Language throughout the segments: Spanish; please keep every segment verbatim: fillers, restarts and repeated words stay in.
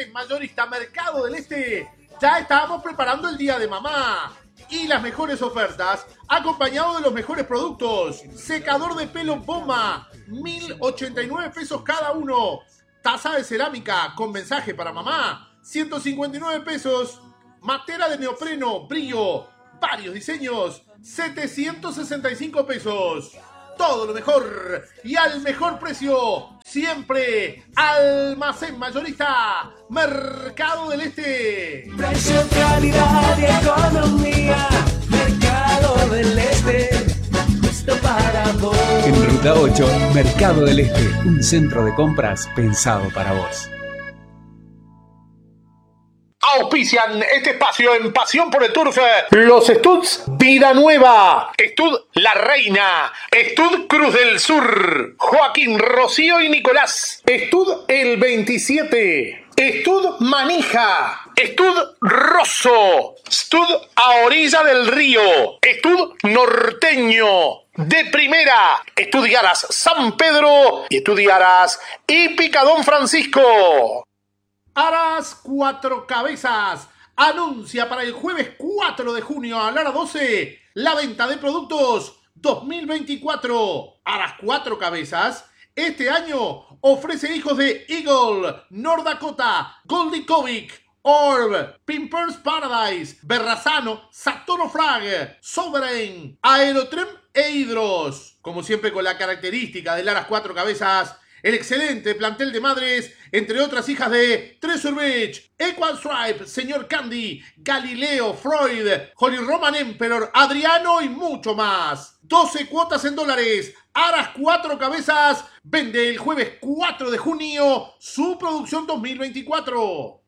Almacén Mayorista Mercado del Este, ya estábamos preparando el Día de Mamá. Y las mejores ofertas, acompañado de los mejores productos. Secador de pelo Bomba, mil ochenta y nueve pesos cada uno. Taza de cerámica con mensaje para mamá, ciento cincuenta y nueve pesos. Matera de neopreno, brillo, varios diseños, setecientos sesenta y cinco pesos. Todo lo mejor y al mejor precio. Siempre Almacén Mayorista Mercado del Este. Precio, calidad y economía. Mercado del Este. Justo para vos. En Ruta ocho, Mercado del Este. Un centro de compras pensado para vos. Auspician este espacio en Pasión por el Turf. Los Studs Vida Nueva, Stud La Reina, Stud Cruz del Sur, Joaquín, Rocío y Nicolás, Stud El veintisiete, Stud Manija, Stud Rosso, Stud A Orilla del Río, Stud Norteño, de Primera, Estudiaras San Pedro y Estudiaras y Picadón Francisco. Aras Cuatro Cabezas anuncia para el jueves cuatro de junio a la hora doce la venta de productos dos mil veinticuatro. Aras Cuatro Cabezas este año ofrece hijos de Eagle, North Dakota, Goldie Kovic, Orb, Pimpers Paradise, Berrazano, Saturno Flag, Sovereign, Aerotrem e Hidros. Como siempre con la característica del Aras Cuatro Cabezas, el excelente plantel de madres, entre otras hijas de Treasure Beach, Equal Stripe, Señor Candy, Galileo, Freud, Holy Roman Emperor, Adriano y mucho más. doce cuotas en dólares. Aras Cuatro Cabezas vende el jueves cuatro de junio su producción dos mil veinticuatro.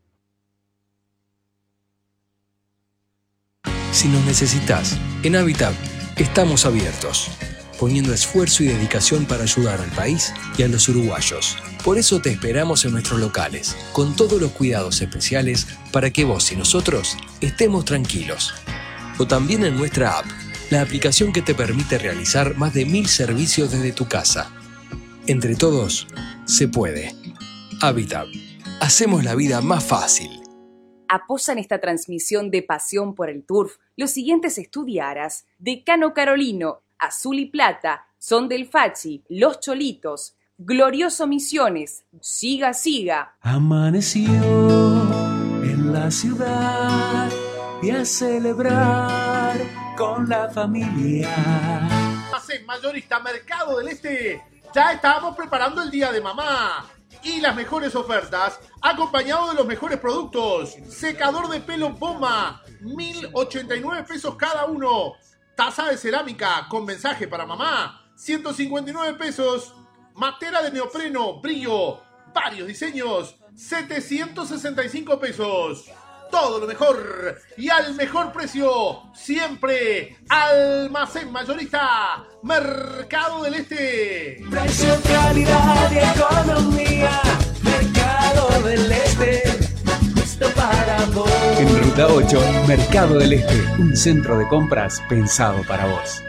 Si nos necesitas, en Habitat estamos abiertos, poniendo esfuerzo y dedicación para ayudar al país y a los uruguayos. Por eso te esperamos en nuestros locales, con todos los cuidados especiales para que vos y nosotros estemos tranquilos. O también en nuestra app, la aplicación que te permite realizar más de mil servicios desde tu casa. Entre todos, se puede. Habitat. Hacemos la vida más fácil. Apoyan esta transmisión de Pasión por el Turf los siguientes estudiaras: Decano Carolino, Azul y Plata, Son del Fachi, Los Cholitos, Glorioso Misiones, Siga Siga. Amaneció en la ciudad y a celebrar con la familia. Almacén Mayorista Mercado del Este, ya estábamos preparando el Día de Mamá. Y las mejores ofertas, acompañado de los mejores productos. Secador de pelo Bomba, mil ochenta y nueve pesos cada uno. Taza de cerámica con mensaje para mamá, ciento cincuenta y nueve pesos. Matera de neopreno, brillo, varios diseños, setecientos sesenta y cinco pesos. Todo lo mejor y al mejor precio. Siempre Almacén Mayorista Mercado del Este. Precio, calidad y economía. Mercado del Este. Justo para vos. En Ruta ocho, Mercado del Este. Un centro de compras pensado para vos.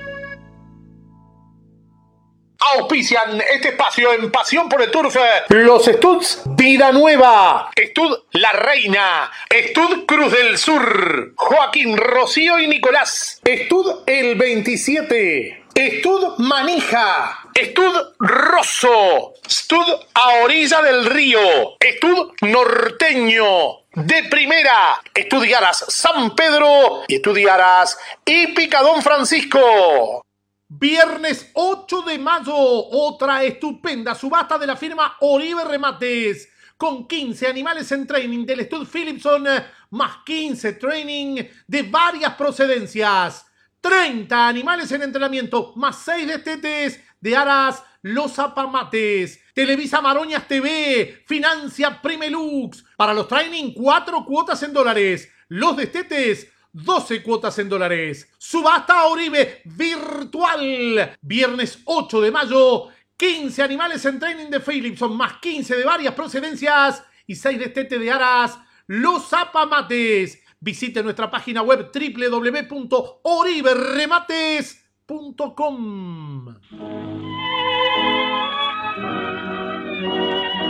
Auspician este espacio en Pasión por el Turf. Los Studs Vida Nueva, Stud La Reina, Stud Cruz del Sur, Joaquín, Rocío y Nicolás, Stud El veintisiete, Stud Manija, Stud Rosso, Stud A Orilla del Río, Stud Norteño, de Primera, Estudiaras San Pedro y Estudiaras y Picadón Francisco. Viernes ocho de mayo, otra estupenda subasta de la firma Oribe Remates, con quince animales en training del Stud Philipson, más quince training de varias procedencias, treinta animales en entrenamiento, más seis destetes de Aras Los Zapamates. Televisa Maroñas T V, financia Primelux. Para los training, cuatro cuotas en dólares. Los destetes, doce cuotas en dólares. Subasta Oribe virtual. Viernes ocho de mayo. quince animales en training de Philipson, más quince de varias procedencias y seis destetes de Aras Los Zapamates. Visite nuestra página web doble u doble u doble u punto oribe remates punto com.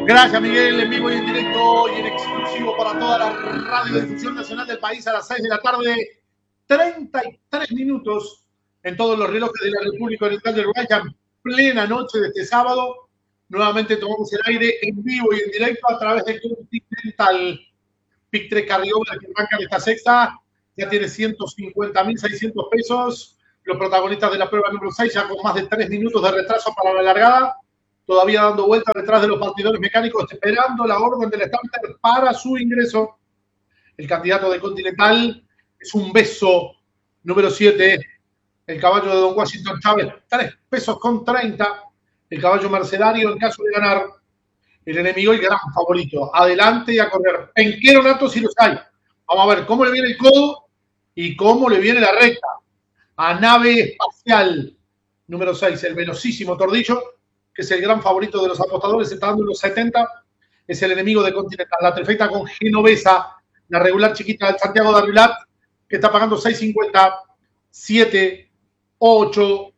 Gracias, Miguel, en vivo y en directo y en exclusivo para toda la radiodifusión nacional del país a las seis de la tarde, treinta y tres minutos en todos los relojes de la República Oriental del Uruguay, en plena noche de este sábado. Nuevamente tomamos el aire en vivo y en directo a través del Continental. Pictre Carriover, que arranca en esta sexta, ya tiene ciento cincuenta mil seiscientos pesos. Los protagonistas de la prueba número seis, ya con más de tres minutos de retraso para la largada, todavía dando vueltas detrás de los partidores mecánicos, esperando la orden del starter para su ingreso. El candidato de Continental es un beso número siete, el caballo de Don Washington Chávez, tres pesos con treinta. El caballo mercenario en caso de ganar. El enemigo, el gran favorito. Adelante y a correr. Penquero nato si los hay. Vamos a ver cómo le viene el codo y cómo le viene la recta. A Nave Espacial, número seis, el velocísimo Tordillo, que es el gran favorito de los apostadores, está dando los setenta, es el enemigo de Continental. La trifecta con Genovesa, la regular chiquita del Santiago de Arrilat, que está pagando seis cincuenta, siete, ocho,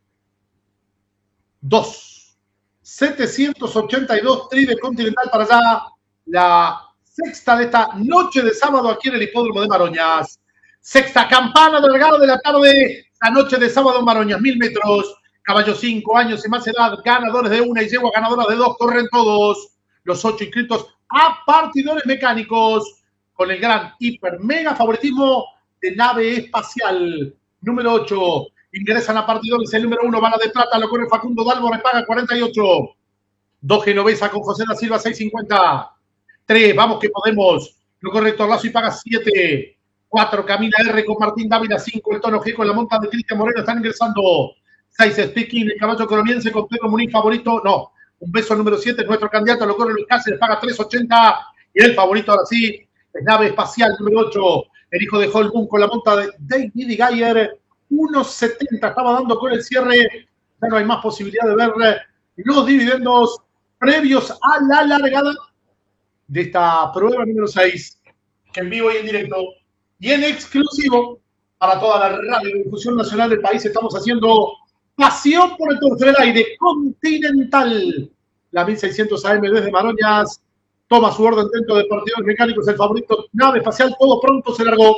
dos. setecientos ochenta y dos, tri de Continental para allá, la sexta de esta noche de sábado aquí en el Hipódromo de Maroñas. Sexta campana de regalo de la tarde, la noche de sábado en Maroñas, mil metros, caballos cinco años y más edad, ganadores de una y yegua ganadoras de dos, corren todos. Los ocho inscritos a partidores mecánicos, con el gran hiper mega favoritismo de Nave Espacial. Número ocho, ingresan a partidores el número uno, bala de plata, lo corre Facundo Dálvores, paga cuarenta y ocho. dos Genovesa con José da Silva, seis cincuenta. tres, vamos que podemos, lo corre Torlazo y paga siete. cuatro, Camila R con Martín Dávila, cinco, el Tono G con la monta de Cristian Moreno, están ingresando. seis, Speaking, el caballo coloniense con Pedro Muniz, favorito, no, un beso número siete, nuestro candidato, lo corre Luis Cáceres, paga tres ochenta, y el favorito ahora sí, es Nave Espacial, número ocho, el hijo de Holboom con la monta de David y Gayer, uno setenta, estaba dando con el cierre, ya no hay más posibilidad de ver los dividendos previos a la largada de esta prueba número seis, que en vivo y en directo y en exclusivo para toda la radiodifusión nacional del país estamos haciendo Pasión por el Turf del Aire Continental. La mil seiscientos A M desde Maroñas toma su orden dentro de partidores mecánicos. El favorito Nave Espacial, todo pronto se largó.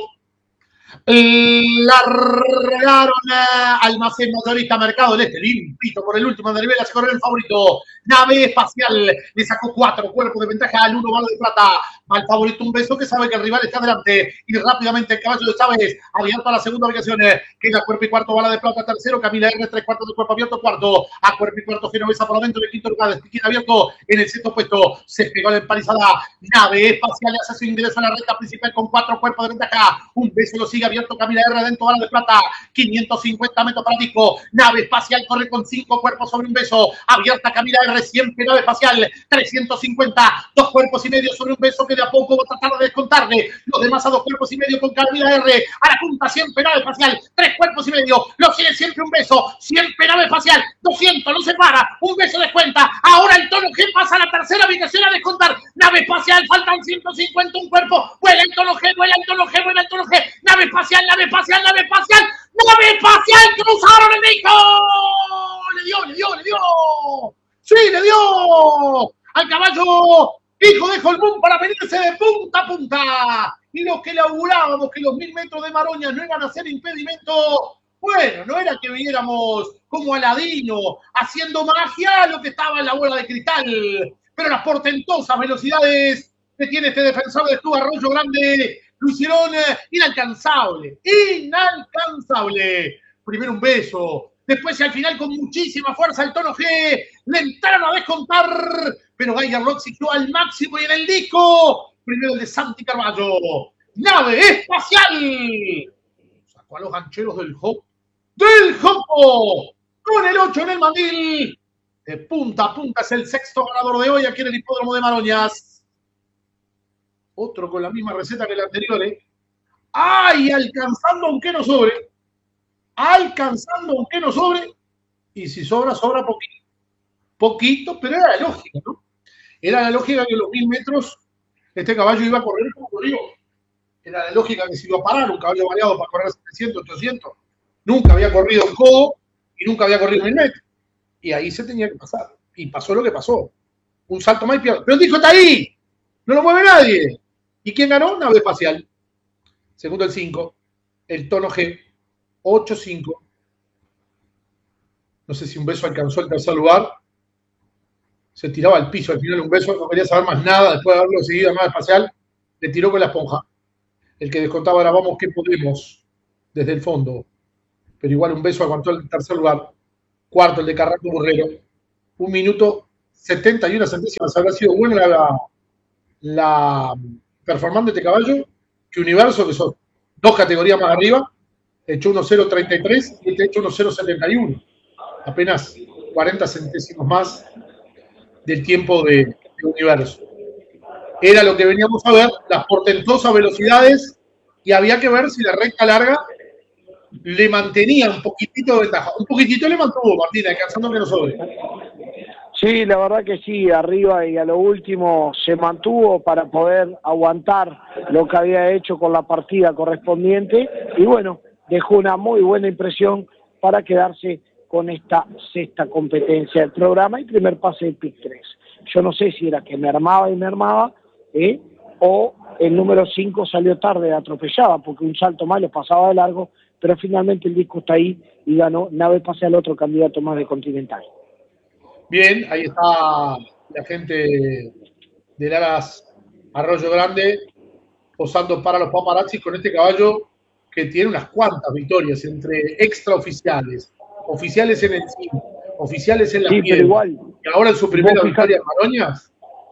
Largaron Almacén Mayorista Mercado del Este, limpito por el último de Rivera, se corrió el favorito Nave Espacial, le sacó cuatro cuerpos de ventaja al uno, bala de plata, al favorito un beso que sabe que el rival está delante y rápidamente el caballo de Chávez abierto a la segunda ubicación, queda cuerpo y cuarto, bala de plata tercero, Camila R, tres cuartos de cuerpo abierto cuarto, a cuerpo y cuarto Genovesa por adentro, el quinto lugar, queda abierto en el sexto puesto, se pegó la empalizada Nave Espacial, hace su ingreso a la recta principal con cuatro cuerpos de ventaja, un beso lo sigue abierto Camila R adentro, bala de plata, quinientos cincuenta metros para disco, Nave Espacial corre con cinco cuerpos sobre un beso, abierta Camila R, siempre Nave Espacial, trescientos cincuenta, dos cuerpos y medio sobre un beso que de a poco va a tratar de descontarle, los demás a dos cuerpos y medio con Camila R, a la punta siempre Nave Espacial, tres cuerpos y medio, lo sigue siempre un beso, siempre Nave Espacial, doscientos, no se para, un beso descuenta, ahora el Tono G pasa a la tercera ubicación a descontar, Nave Espacial, faltan ciento cincuenta, un cuerpo, vuela el Tono G, vuela el Tono G, vuela el Tono G, Nave Espacial, Nave Espacial, Nave Espacial, Nave Espacial, cruzaron el disco, le dio, le dio, le dio, sí, le dio al caballo hijo de Holboom para venirse de punta a punta, y los que le augurábamos que los mil metros de Maroñas no iban a ser impedimento, bueno, no era que viéramos como Aladino haciendo magia lo que estaba en la bola de cristal, pero las portentosas velocidades que tiene este defensor de Stuart Arroyo Grande lo hicieron eh, inalcanzable, inalcanzable. Primero un beso, después y al final con muchísima fuerza el Tono G, le entraron a descontar, pero Gaia Rock siguió al máximo y en el disco, primero el de Santi Carballo, Nave Espacial, sacó a los gancheros del Hop, del Hopo, con el ocho en el mandil, de punta a punta es el sexto ganador de hoy aquí en el Hipódromo de Maroñas. Otro con la misma receta que el anterior, ¿eh? ¡Ay! Alcanzando aunque no sobre. Alcanzando aunque no sobre. Y si sobra, sobra poquito. Poquito, pero era la lógica, ¿no? Era la lógica que los mil metros este caballo iba a correr como corrió. Era la lógica que se iba a parar un caballo variado para correr setecientos, ochocientos. Nunca había corrido el codo y nunca había corrido mil metros. Y ahí se tenía que pasar. Y pasó lo que pasó. Un salto más y pierde. Pero el disco está ahí. No lo mueve nadie. ¿Y quién ganó? Nave espacial. Segundo el cinco. El tono G. ocho cinco. No sé si un beso alcanzó el tercer lugar. Se tiraba al piso al final un beso. No quería saber más nada. Después de haberlo seguido a nave espacial, le tiró con la esponja. El que descontaba era vamos que podemos. Desde el fondo. Pero igual un beso aguantó el tercer lugar. Cuarto el de Carranco Burrero. Un minuto setenta y una centésimas. Habrá sido buena la, la performance de este caballo que Universo, que son dos categorías más arriba, echó uno cero treinta y tres y este echó uno cero setenta y uno. Apenas cuarenta centésimos más del tiempo de, de Universo. Era lo que veníamos a ver, las portentosas velocidades, y había que ver si la recta larga le mantenía un poquitito de ventaja. Un poquitito le mantuvo, Martín, alcanzando que no sobre. Sí, la verdad que sí, arriba y a lo último se mantuvo para poder aguantar lo que había hecho con la partida correspondiente y bueno, dejó una muy buena impresión para quedarse con esta sexta competencia del programa y primer pase del Pic tres. Yo no sé si era que me armaba y me armaba, ¿eh? o el número cinco salió tarde, atropellaba, porque un salto más lo pasaba de largo, pero finalmente el disco está ahí y ganó Nave Espacial, otro candidato más de Continental. Bien, ahí está la gente del Aras Arroyo Grande posando para los paparazzis con este caballo que tiene unas cuantas victorias entre extraoficiales, oficiales en el cine, oficiales en la sí, piel, pero igual, y ahora en su primera victoria en Maroñas.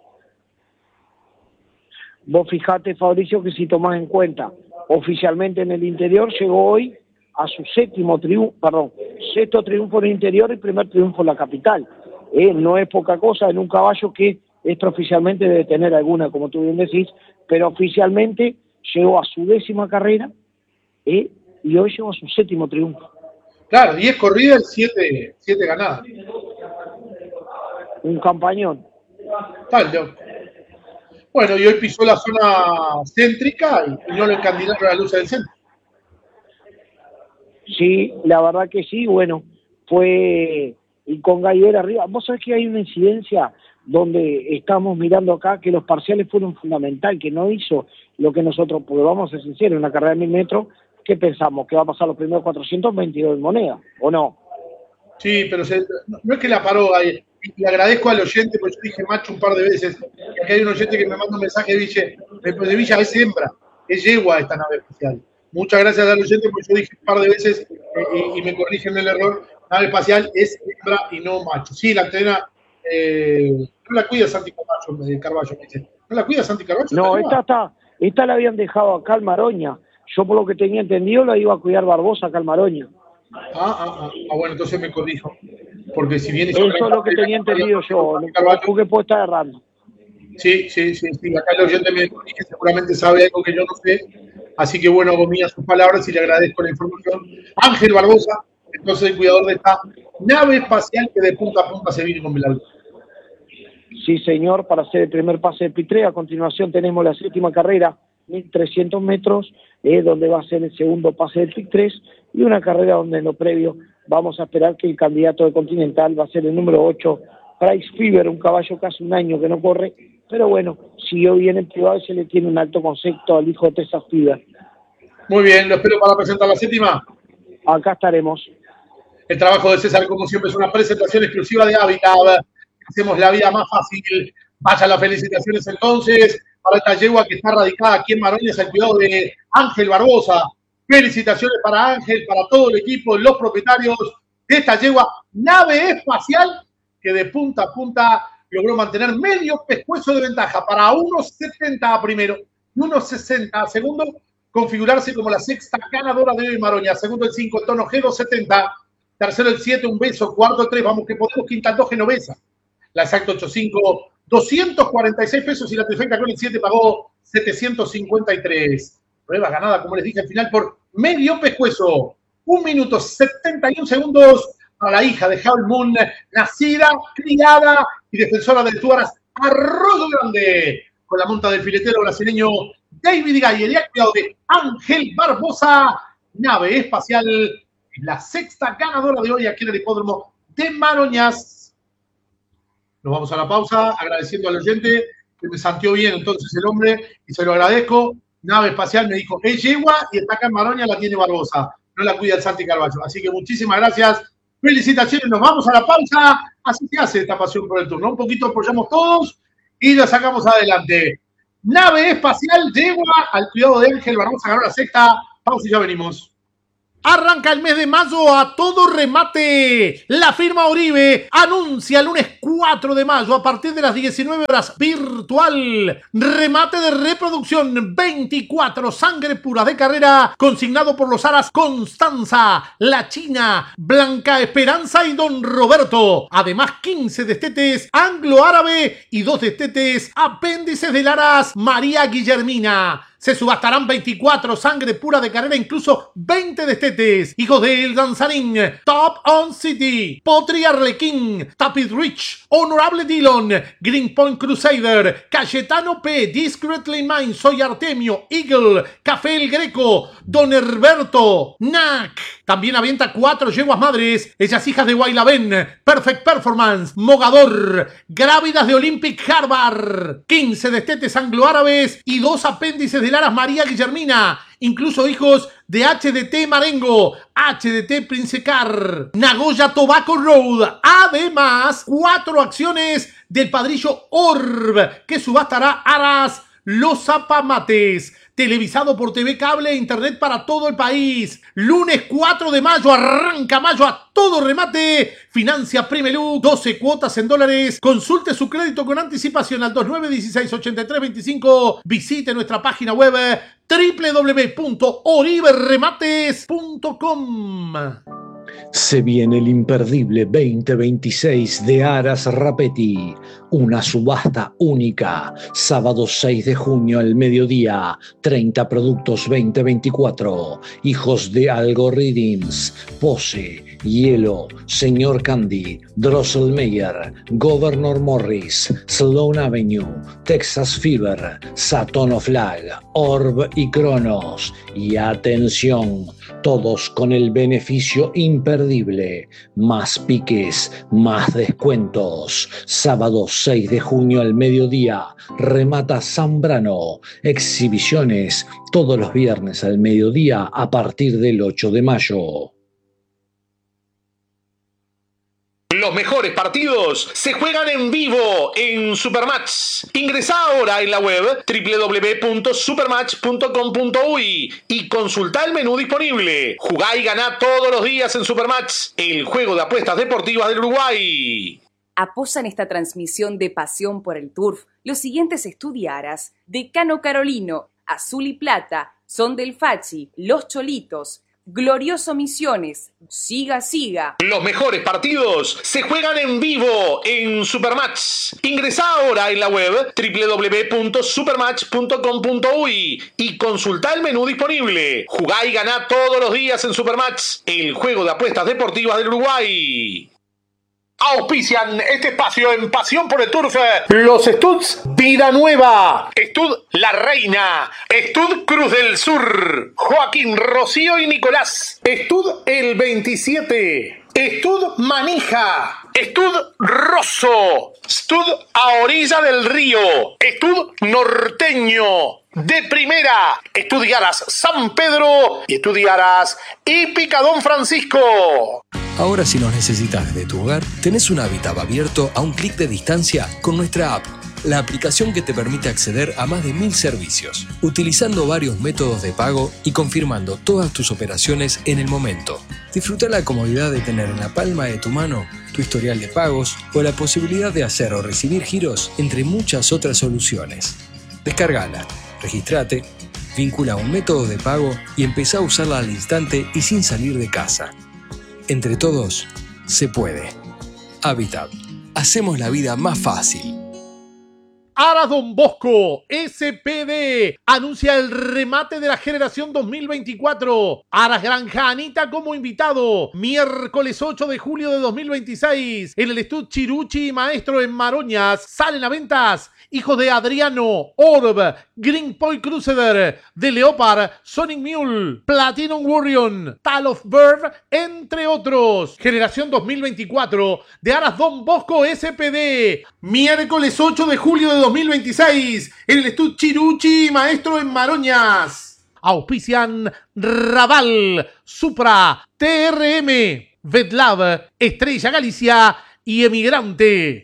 Vos fijate, Fabricio, que si tomás en cuenta, oficialmente en el interior llegó hoy a su séptimo triunfo, perdón, sexto triunfo en el interior y primer triunfo en la capital. Eh, no es poca cosa en un caballo que extraoficialmente debe tener alguna, como tú bien decís, pero oficialmente llegó a su décima carrera eh, y hoy llegó a su séptimo triunfo. Claro, diez corridas y siete ganadas. Un campañón. Tal, bueno, y hoy pisó la zona céntrica y, y no lo encandilaron a la luz del centro. Sí, la verdad que sí, bueno, fue y con Gallera arriba. Vos sabés que hay una incidencia donde estamos mirando acá que los parciales fueron fundamental, que no hizo lo que nosotros, porque vamos a ser sinceros, en una carrera de mil metros, ¿qué pensamos? ¿Que va a pasar los primeros cuatrocientos veintidós en moneda, o no? Sí, pero se, no, no es que la paró ahí. Y agradezco al oyente, porque yo dije macho un par de veces, y aquí hay un oyente que me manda un mensaje de Villa, de Villa es hembra, es yegua esta nave espacial. Muchas gracias al oyente, porque yo dije un par de veces, eh, y, y me corrigen el error, nave espacial es hembra y no macho. Sí, la antena, eh, no la cuida Santi Carballo, eh, Carballo me dice. ¿No la cuida Santi Carballo? No, esta, está, esta la habían dejado acá al Maroña. Yo por lo que tenía entendido la iba a cuidar Barbosa acá al Maroña. Ah, ah, ah, ah, bueno, entonces me corrijo. Porque si bien eso es lo que tenía entendido yo, tú que puedo estar errando. Sí, sí, sí, sí, acá el oyente me corrige, seguramente sabe algo que yo no sé, así que bueno, hago mías sus palabras y le agradezco la información. Ángel Barbosa, entonces el cuidador de esta nave espacial que de punta a punta se viene con Belardo. Sí, señor, para hacer el primer pase de Pitre. A continuación tenemos la séptima carrera, mil trescientos metros, eh, donde va a ser el segundo pase del Pic tres, y una carrera donde en lo previo vamos a esperar que el candidato de Continental va a ser el número ocho, Price Fever, un caballo casi un año que no corre, pero bueno, siguió bien en privado y se le tiene un alto concepto al hijo de Tessa Fever. Muy bien, lo espero para presentar la séptima. Acá estaremos. El trabajo de César, como siempre, es una presentación exclusiva de Habitat. Hacemos la vida más fácil. Vaya las felicitaciones entonces para esta yegua que está radicada aquí en Maroñas, al cuidado de Ángel Barbosa. Felicitaciones para Ángel, para todo el equipo, los propietarios de esta yegua, nave espacial, que de punta a punta logró mantener medio pescuezo de ventaja para uno setenta a primero y uno sesenta a segundo, configurarse como la sexta ganadora de hoy Maroña. Segundo el cinco, tono G doscientos setenta. Tercero el siete, un beso. Cuarto el tres, vamos que podemos. Quinta el dos, genovesa. La exacta ochenta y cinco, doscientos cuarenta y seis pesos y la trifecta con el siete pagó setecientos cincuenta y tres. Prueba ganada, como les dije al final, por medio pescuezo. Un minuto setenta y un segundos para la hija de Harold Moon, nacida, criada y defensora del Tuaras Arroyo Grande, con la monta del filetero brasileño David Gayer y al cuidado de Ángel Barbosa, nave espacial, la sexta ganadora de hoy aquí en el hipódromo de Maroñas. Nos vamos a la pausa, agradeciendo al oyente que me santió bien entonces el hombre, y se lo agradezco. Nave espacial me dijo, es yegua y está acá en Maroña, la tiene Barbosa. No la cuida el Santi Carballo. Así que muchísimas gracias. Felicitaciones, nos vamos a la pausa. Así se hace esta pasión por el turno. Un poquito apoyamos todos y la sacamos adelante. Nave espacial yegua al cuidado de Ángel Barbosa, ganó la sexta. Pausa y ya venimos. Arranca el mes de mayo a todo remate. La firma Oribe anuncia el lunes cuatro de mayo a partir de las diecinueve horas virtual. Remate de reproducción veinticuatro, sangre pura de carrera, consignado por los aras Constanza, La China, Blanca Esperanza y Don Roberto. Además, quince destetes anglo-árabe y dos destetes apéndices del aras María Guillermina. Se subastarán veinticuatro, sangre pura de carrera, incluso veinte destetes. Hijos de El Danzarín, Top On City, Potri Arlequín, Tapit Rich, Honorable Dillon, Greenpoint Crusader, Cayetano P, Discreetly Mine, Soy Artemio, Eagle, Café El Greco, Don Herberto, Nac. También avienta cuatro yeguas madres, ellas hijas de Guaylabén, Perfect Performance, Mogador, Grávidas de Olympic Harvard, quince destetes anglo-árabes y dos apéndices de Laras María Guillermina, incluso hijos de H D T Marengo, H D T Princecar, Nagoya Tobacco Road. Además, cuatro acciones del padrillo Orb, que subastará aras Los Zapamates. Televisado por T V Cable e Internet para todo el país. Lunes cuatro de mayo, arranca mayo a todo remate. Financia Primelú, doce cuotas en dólares. Consulte su crédito con anticipación al veintinueve dieciséis ochenta y tres veinticinco. Visite nuestra página web doble u doble u doble u punto oribe remates punto com. Se viene el imperdible veinte veintiséis de Aras Rapetti, una subasta única, sábado seis de junio al mediodía, treinta productos veinte veinticuatro, hijos de Algorithms, Pose, Hielo, Señor Candy, Drosselmeyer, Governor Morris, Sloan Avenue, Texas Fever, Saturn of Flag, Orb y Cronos. Y atención, todos con el beneficio imperdible, más piques, más descuentos. Sábado seis de junio al mediodía, remata Zambrano. Exhibiciones todos los viernes al mediodía a partir del ocho de mayo. Los mejores partidos se juegan en vivo en Supermatch. Ingresá ahora en la web doble u doble u doble u punto supermatch punto com punto uy y consultá el menú disponible. Jugá y ganá todos los días en Supermatch, el juego de apuestas deportivas del Uruguay. Apoyan esta transmisión de Pasión por el Turf los siguientes estudiaras: Decano Carolino, Azul y Plata, Son del Fachi, Los Cholitos, Glorioso Misiones, Siga Siga. Los mejores partidos se juegan en vivo en Supermatch. Ingresá ahora en la web doble u doble u doble u punto supermatch punto com punto uy y consultá el menú disponible. Jugá y ganá todos los días en Supermatch, el juego de apuestas deportivas del Uruguay. Auspician este espacio en Pasión por el Turf los Studs Vida Nueva, Stud La Reina, Stud Cruz del Sur, Joaquín, Rocío y Nicolás, Stud El veintisiete, Stud Manija, Stud Rosso, Stud A Orilla del Río, Stud Norteño, de Primera, Estudiaras San Pedro y Estudiaras Hípica Don Francisco. Ahora, si nos necesitas desde tu hogar, tenés un hábitat abierto a un clic de distancia con nuestra app, la aplicación que te permite acceder a más de mil servicios, utilizando varios métodos de pago y confirmando todas tus operaciones en el momento. Disfruta la comodidad de tener en la palma de tu mano tu historial de pagos o la posibilidad de hacer o recibir giros, entre muchas otras soluciones. Descárgala, registrate, vincula un método de pago y empezá a usarla al instante y sin salir de casa. Entre todos, se puede. Habitat. Hacemos la vida más fácil. Aras Don Bosco, S P D, anuncia el remate de la generación dos mil veinticuatro. Aras Granja Anita como invitado. Miércoles ocho de julio de dos mil veintiséis, en el Estud Chiruchi y Maestro en Maroñas, salen a ventas hijos de Adriano, Orb, Green Point Crusader, The Leopard, Sonic Mule, Platinum Warrior, Tal of Bird, entre otros. Generación dos mil veinticuatro de Aras Don Bosco S P D. Miércoles ocho de julio de dos mil veintiséis, en el Estud Chiruchi y Maestro en Maroñas. Auspician Raval, Supra, T R M, Vetlab, Estrella Galicia y Emigrante.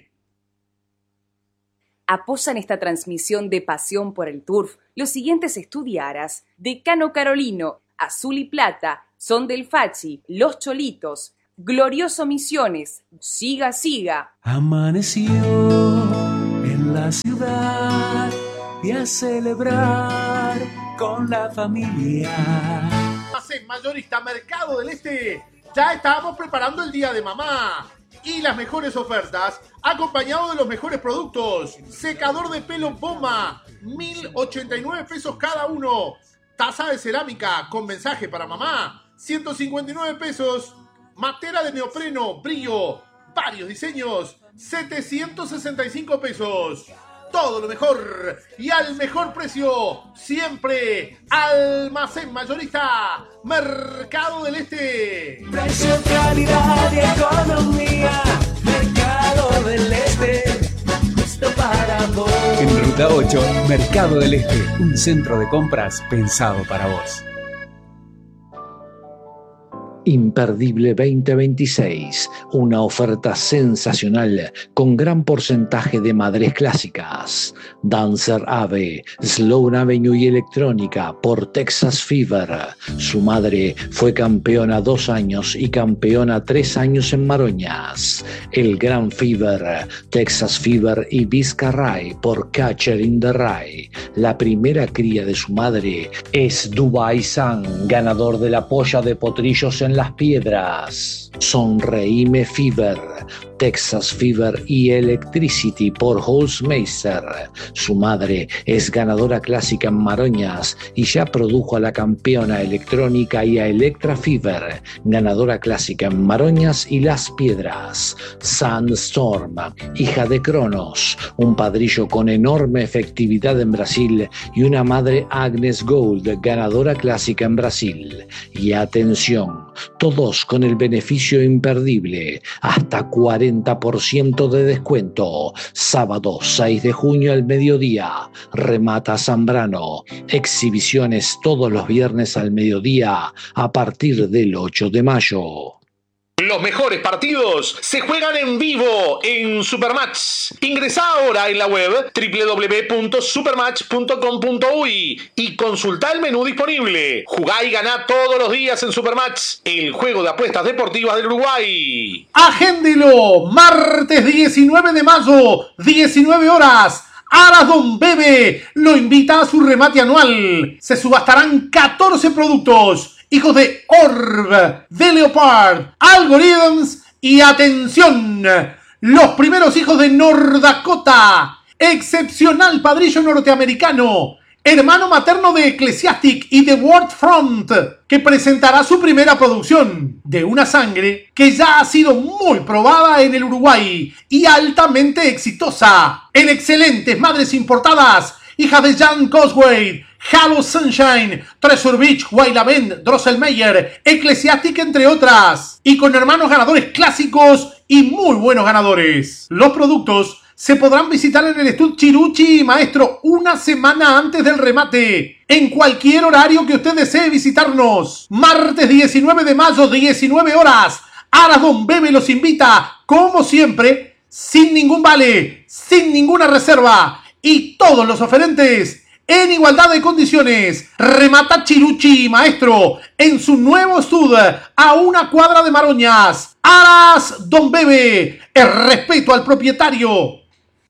Apoyan esta transmisión de Pasión por el Turf los siguientes estudiaras: Decano Carolino, Azul y Plata, Son del Fachi, Los Cholitos, Glorioso Misiones, Siga Siga. Amaneció en la ciudad y a celebrar con la familia. Almacén Mayorista Mercado del Este, ya estábamos preparando el Día de Mamá y las mejores ofertas, acompañado de los mejores productos. Secador de pelo Poma, mil ochenta y nueve pesos cada uno. Taza de cerámica con mensaje para mamá, ciento cincuenta y nueve pesos. Matera de neopreno, brillo, varios diseños, setecientos sesenta y cinco pesos. Todo lo mejor y al mejor precio, siempre. Almacén Mayorista Mercado del Este. Precio, calidad y economía. Mercado del Este, justo para vos. En Ruta ocho, Mercado del Este, un centro de compras pensado para vos. Imperdible veinte veintiséis, una oferta sensacional con gran porcentaje de madres clásicas. Dancer Ave, Sloan Avenue y Electrónica por Texas Fever. Su madre fue campeona dos años y campeona tres años en Maroñas. El Gran Fever, Texas Fever y Vizcarray por Catcher in the Rye. La primera cría de su madre es Dubai Sun, ganador de la polla de potrillos en Las Piedras. Sonreíme Fever, Texas Fever y Electricity por Holzmeister. Su madre es ganadora clásica en Maroñas y ya produjo a la campeona electrónica y a Electra Fever, ganadora clásica en Maroñas y Las Piedras. Sandstorm, hija de Cronos, un padrillo con enorme efectividad en Brasil y una madre Agnes Gold, ganadora clásica en Brasil. Y atención, todos con el beneficio imperdible, hasta cuarenta por ciento de descuento. Sábado seis de junio al mediodía, remata Zambrano. Exhibiciones todos los viernes al mediodía a partir del ocho de mayo. Los mejores partidos se juegan en vivo en Supermatch. Ingresá ahora en la web doble u doble u doble u punto supermatch punto com punto uy y consultá el menú disponible. Jugá y ganá todos los días en Supermatch, el juego de apuestas deportivas del Uruguay. Agéndelo, martes diecinueve de mayo, diecinueve horas. Aras Don Bebe lo invita a su remate anual. Se subastarán catorce productos. Hijos de Orb, The Leopard, Algorithms y atención, los primeros hijos de North Dakota, excepcional padrillo norteamericano, hermano materno de Ecclesiastic y The World Front, que presentará su primera producción de una sangre que ya ha sido muy probada en el Uruguay y altamente exitosa, en excelentes madres importadas, hijas de Jan Cosway, Halo Sunshine, Treasure Beach, Wailavent, Drosselmeyer, Ecclesiastic, entre otras, y con hermanos ganadores clásicos y muy buenos ganadores. Los productos se podrán visitar en el Estud Chiruchi y Maestro una semana antes del remate, en cualquier horario que usted desee visitarnos. Martes diecinueve de mayo, diecinueve horas, Aras Don Bebe los invita, como siempre, sin ningún vale, sin ninguna reserva, y todos los oferentes en igualdad de condiciones. Remata Chiruchi, Maestro, en su nuevo estud a una cuadra de Maroñas. Aras Don Bebe, el respeto al propietario.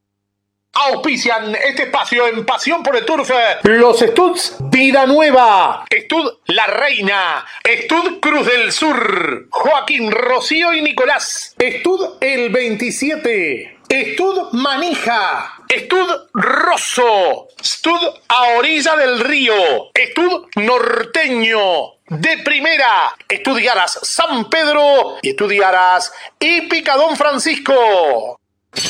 Auspician este espacio en Pasión por el Turf los Studs Vida Nueva, Estud La Reina, Estud Cruz del Sur, Joaquín, Rocío y Nicolás, Estud El veintisiete, Estud Manija, Estud Rosso, Estud a orilla del río, Estud Norteño, de primera, Estud y Aras San Pedro y Estud y Aras Hípica Don Francisco.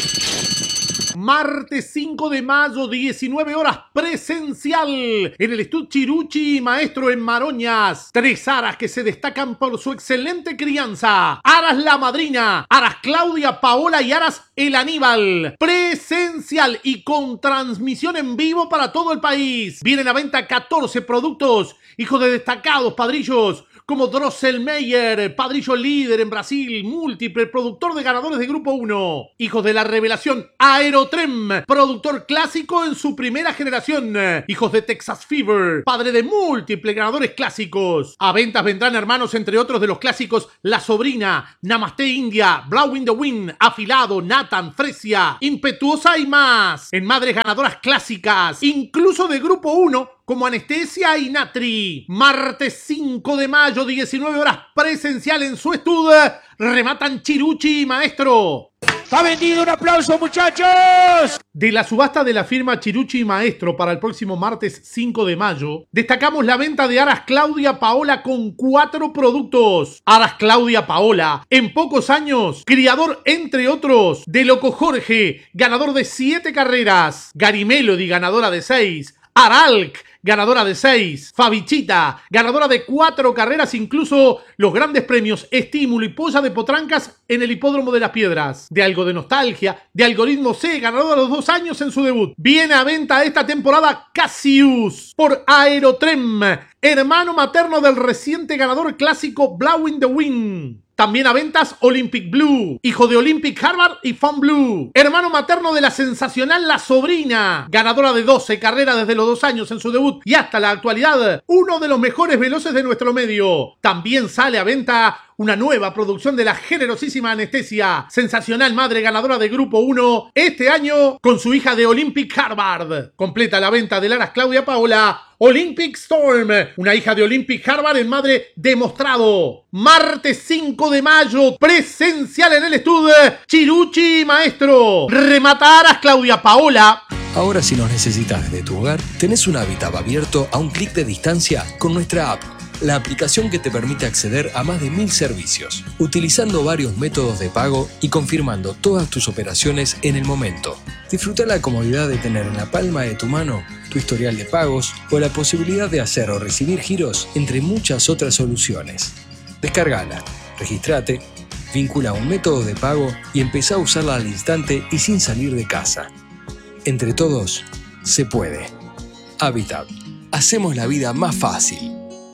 Martes cinco de mayo, diecinueve horas, presencial en el Estud Chiruchi Maestro en Maroñas. Tres aras que se destacan por su excelente crianza. Aras La Madrina, Aras Claudia Paola y Aras El Aníbal. Presencial y con transmisión en vivo para todo el país. Vienen a venta catorce productos, hijos de destacados padrillos como Drosselmeyer, padrillo líder en Brasil, múltiple productor de ganadores de Grupo uno. Hijos de la revelación Aerotrem, productor clásico en su primera generación. Hijos de Texas Fever, padre de múltiples ganadores clásicos. A ventas vendrán hermanos entre otros de los clásicos La Sobrina, Namaste India, Blowing the Wind, Afilado, Nathan, Fresia, Impetuosa y más. En madres ganadoras clásicas, incluso de Grupo uno, como Anestesia y Natri. Martes cinco de mayo, diecinueve horas, presencial en su estudio. Rematan Chiruchi Maestro. ¡Está vendido! ¡Un aplauso, muchachos! De la subasta de la firma Chiruchi Maestro para el próximo martes cinco de mayo, destacamos la venta de Aras Claudia Paola con cuatro productos. Aras Claudia Paola, en pocos años, criador entre otros de Loco Jorge, ganador de siete carreras. Gary Melody, ganadora de seis. Aralc, ganadora de seis. Fabichita, ganadora de cuatro carreras, incluso los grandes premios Estímulo y Polla de Potrancas en el Hipódromo de las Piedras. De Algo de Nostalgia, de Algoritmo C, ganadora de los dos años en su debut. Viene a venta esta temporada Cassius por Aerotrem, hermano materno del reciente ganador clásico Blowing the Wind. También a ventas Olympic Blue, hijo de Olympic Harvard y Fun Blue. Hermano materno de la sensacional La Sobrina, ganadora de doce carreras desde los dos años en su debut y hasta la actualidad, uno de los mejores veloces de nuestro medio. También sale a venta una nueva producción de la generosísima Anestesia, sensacional madre ganadora de Grupo uno, este año con su hija de Olympic Harvard. Completa la venta de Aras Claudia Paola, Olympic Storm, una hija de Olympic Harvard en madre demostrado. Martes cinco de mayo, presencial en el estudio, Chiruchi Maestro. Remata Aras Claudia Paola. Ahora, si nos necesitas desde tu hogar, tenés un hábitat abierto a un clic de distancia con nuestra app, la aplicación que te permite acceder a más de mil servicios, utilizando varios métodos de pago y confirmando todas tus operaciones en el momento. Disfruta la comodidad de tener en la palma de tu mano tu historial de pagos o la posibilidad de hacer o recibir giros, entre muchas otras soluciones. Descárgala, registrate, vincula un método de pago y empezá a usarla al instante y sin salir de casa. Entre todos, se puede. Habitat. Hacemos la vida más fácil.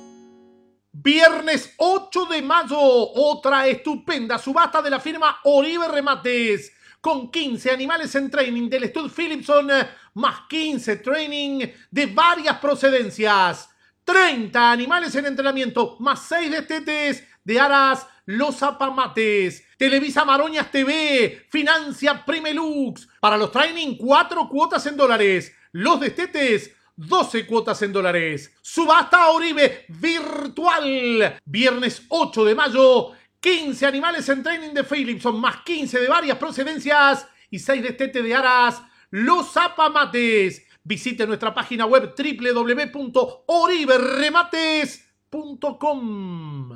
Viernes ocho de mayo, otra estupenda subasta de la firma Oribe Remates, con quince animales en training del Stud Philipson, más quince training de varias procedencias. treinta animales en entrenamiento, más seis destetes de Aras Los Apamates. Televisa Maroñas T V, financia Primelux. Para los training, cuatro cuotas en dólares. Los destetes, doce cuotas en dólares. Subasta Oribe virtual. Viernes ocho de mayo, quince animales en training de Philipson, más quince de varias procedencias y seis destetes de Aras Los Apamates. Visite nuestra página web doble u doble u doble u punto oribe remates punto com.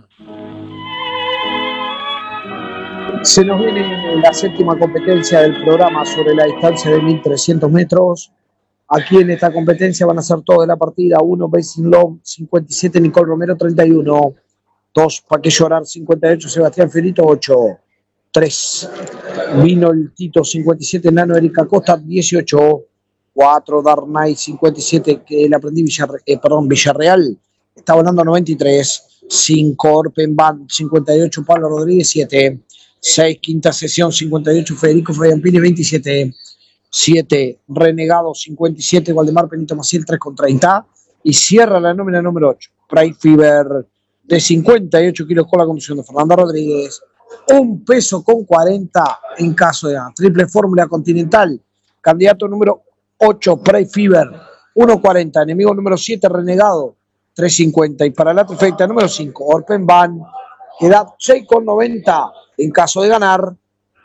Se nos viene la séptima competencia del programa sobre la distancia de mil trescientos metros. Aquí en esta competencia van a ser todos de la partida. uno, Basing Love, cincuenta y siete, Nicole Romero, treinta y uno. dos, Pa' qué llorar, cincuenta y ocho, Sebastián Ferito, ocho. tres, Vino el Tito, cincuenta y siete, Nano Erika Costa, dieciocho. cuatro, Dark Knight, cincuenta y siete, que el aprendí Villarre- eh, perdón, Villarreal, está volando noventa y tres. cinco, Orpen Band, cincuenta y ocho, Pablo Rodríguez, siete. seis, Quinta Sesión, cincuenta y ocho, Federico Fabiampini, veintisiete. siete, Renegado, cincuenta y siete, Waldemar Benito Maciel, tres con treinta. Y cierra la nómina número ocho, Pride Fever, de cincuenta y ocho kilos, con la conducción de Fernanda Rodríguez. Un peso con cuarenta en caso de ganar. Triple Fórmula Continental, candidato número ocho, Pride Fever, uno cuarenta. Enemigo número siete, Renegado, tres cincuenta. Y para la trifecta número cinco, Orpen Van, edad seis con noventa en caso de ganar.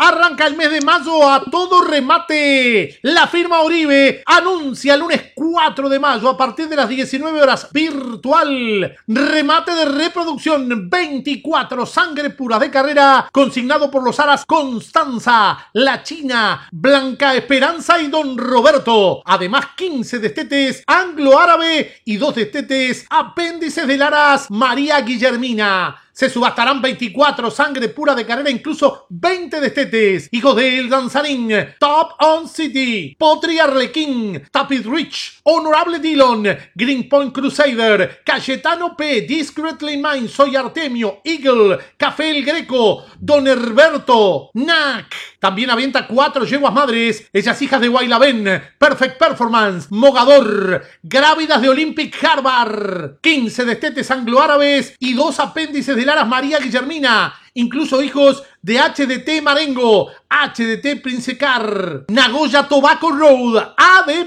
Arranca el mes de mayo a todo remate. La firma Oribe anuncia el lunes cuatro de mayo a partir de las diecinueve horas virtual. Remate de reproducción veinticuatro, sangre pura de carrera, consignado por los aras Constanza, La China, Blanca Esperanza y Don Roberto. Además, quince destetes anglo-árabe y dos destetes apéndices del aras María Guillermina. Se subastarán veinticuatro, sangre pura de carrera, incluso veinte destetes. Hijos de El Danzarín, Top On City, Potri Arlequín, Tapit Rich, Honorable Dillon, Green Point Crusader, Cayetano P, Discreetly Mine, Soy Artemio, Eagle, Café El Greco, Don Herberto, Nac. También avienta cuatro yeguas madres, ellas hijas de Guaylabén, Perfect Performance, Mogador, Grávidas de Olympic Harvard, quince destetes anglo-árabes y dos apéndices de Aras María Guillermina, incluso hijos de H D T Marengo, H D T Princecar, Nagoya Tobacco Road, A D